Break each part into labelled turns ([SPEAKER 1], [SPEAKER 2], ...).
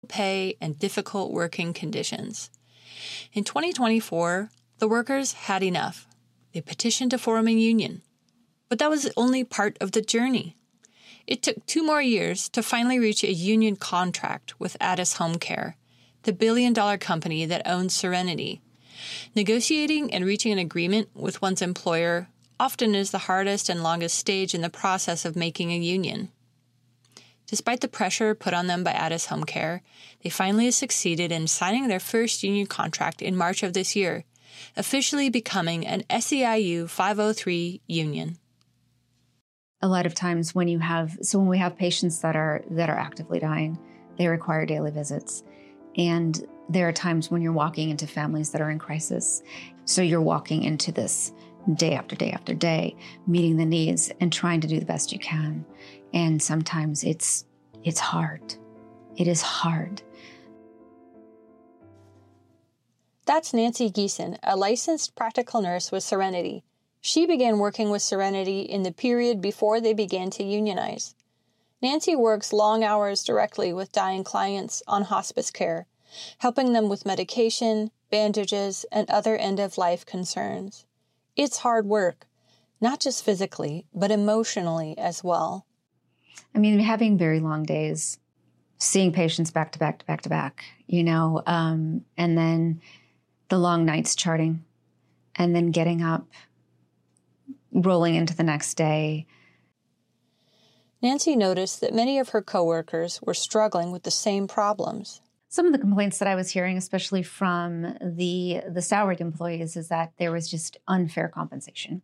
[SPEAKER 1] pay and difficult working conditions. In 2024, the workers had enough. They petitioned to form a union. But that was only part of the journey. It took 2 more years to finally reach a union contract with Addus HomeCare, the billion-dollar company that owns Serenity. Negotiating and reaching an agreement with one's employer often is the hardest and longest stage in the process of making a union. Despite the pressure put on them by Addus HomeCare, they finally succeeded in signing their first union contract in March of this year, officially becoming an SEIU 503 union.
[SPEAKER 2] A lot of times when we have patients that are actively dying, they require daily visits. And there are times when you're walking into families that are in crisis. So you're walking into this day after day after day, meeting the needs and trying to do the best you can. And sometimes it's hard. It is hard.
[SPEAKER 1] That's Nancy Geeson, a licensed practical nurse with Serenity. She began working with Serenity in the period before they began to unionize. Nancy works long hours directly with dying clients on hospice care, helping them with medication, bandages, and other end-of-life concerns. It's hard work, not just physically, but emotionally as well.
[SPEAKER 2] I mean, having very long days, seeing patients back to back to back to back, and then the long nights charting, and then getting up, rolling into the next day.
[SPEAKER 1] Nancy noticed that many of her coworkers were struggling with the same problems.
[SPEAKER 2] Some of the complaints that I was hearing, especially from the salaried employees, is that there was just unfair compensation.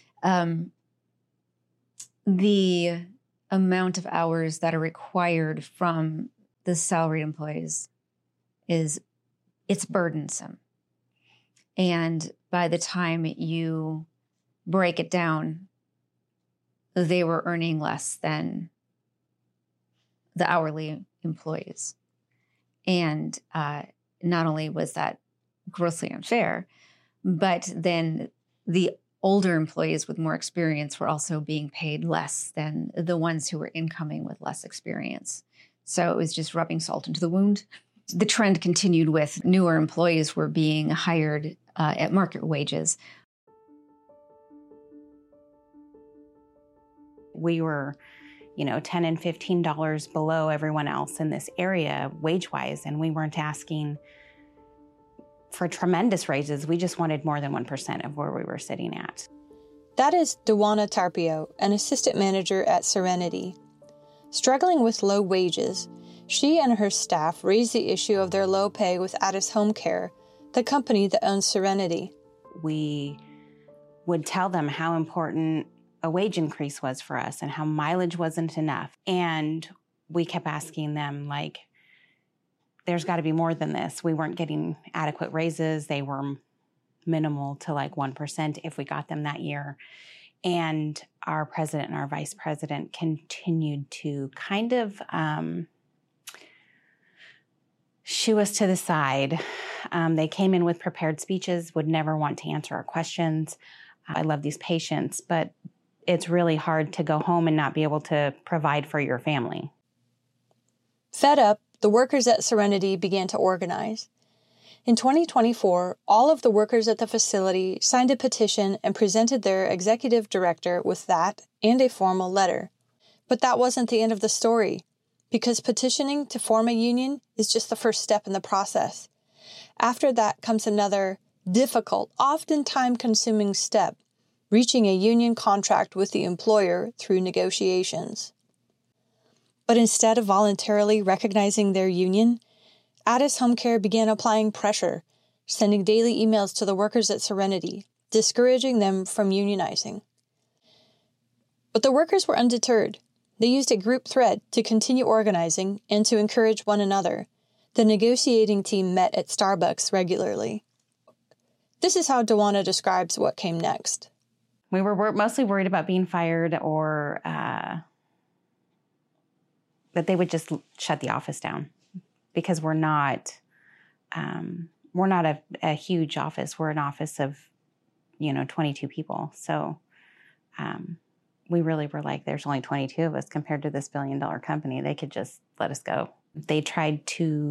[SPEAKER 2] The amount of hours that are required from the salaried employees it's burdensome. And by the time you break it down, they were earning less than the hourly employees. And not only was that grossly unfair, but then the older employees with more experience were also being paid less than the ones who were incoming with less experience. So it was just rubbing salt into the wound. The trend continued with newer employees were being hired at market wages.
[SPEAKER 3] We were, $10 and $15 below everyone else in this area wage-wise, and we weren't asking for tremendous raises. We just wanted more than 1% of where we were sitting at.
[SPEAKER 1] That is Dewana Tarpio, an assistant manager at Serenity. Struggling with low wages, she and her staff raised the issue of their low pay with Addus HomeCare, the company that owns Serenity.
[SPEAKER 3] We would tell them how important a wage increase was for us and how mileage wasn't enough. And we kept asking them, there's got to be more than this. We weren't getting adequate raises. They were minimal to 1% if we got them that year. And our president and our vice president continued to kind of shoo us to the side. They came in with prepared speeches, would never want to answer our questions. I love these patients, but it's really hard to go home and not be able to provide for your family.
[SPEAKER 1] Fed up, the workers at Serenity began to organize. In 2024, all of the workers at the facility signed a petition and presented their executive director with that and a formal letter. But that wasn't the end of the story, because petitioning to form a union is just the first step in the process. After that comes another difficult, often time-consuming step, reaching a union contract with the employer through negotiations. But instead of voluntarily recognizing their union, Addus HomeCare began applying pressure, sending daily emails to the workers at Serenity, discouraging them from unionizing. But the workers were undeterred. They used a group thread to continue organizing and to encourage one another. The negotiating team met at Starbucks regularly. This is how Dewana describes what came next.
[SPEAKER 3] We were mostly worried about being fired or that they would just shut the office down, because we're not a huge office. We're an office of, 22 people. So we really were there's only 22 of us compared to this billion-dollar company. They could just let us go. They tried to